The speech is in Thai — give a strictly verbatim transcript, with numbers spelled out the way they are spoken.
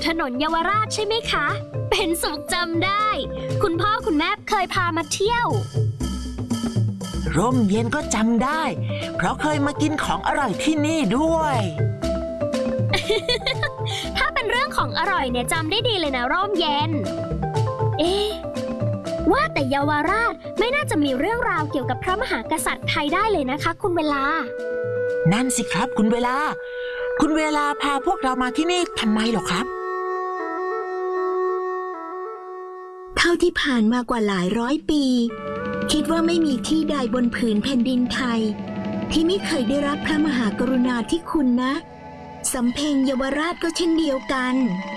ถนนเยาวราชใช่ไหมคะเป็นสุขจำได้คุณพ่อคุณแม่เคยพามาเที่ยวร่มเย็นก็จำได้เพราะเคยมากินของอร่อยที่นี่ด้วยถ้าเป็นเรื่องของอร่อยเนี่ยจำได้ดีเลยนะร่มเย็นเอ๊ะว่าแต่เยาวราชไม่น่าจะมีเรื่องราวเกี่ยวกับพระมหากษัตริย์ไทยได้เลยนะคะคุณเวลานั่นสิครับคุณเวลาคุณเวลาพาพวกเรามาที่นี่ทำไมหรอครับเท่าที่ผ่านมากว่าหลายร้อยปีคิดว่าไม่มีที่ใดบนผืนแผ่นดินไทยที่ไม่เคยได้รับพระมหากรุณาธิคุณนะสำเพ็งเยาวราชก็เช่นเดียวกัน